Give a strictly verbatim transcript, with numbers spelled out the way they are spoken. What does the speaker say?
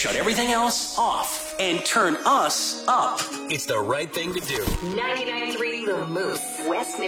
shut everything else off and turn us up. It's the right thing to do. ninety-nine point three The Moose, West